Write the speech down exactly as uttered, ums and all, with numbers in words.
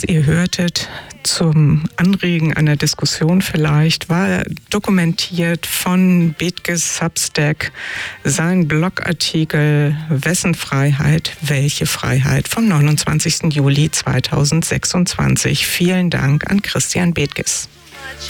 was ihr hörtet, zum Anregen einer Diskussion vielleicht, war dokumentiert von Bethges Substack, sein Blogartikel Wessen Freiheit, welche Freiheit vom neunundzwanzigsten Juli zweitausendsechsundzwanzig. Vielen Dank an Christian Bethges.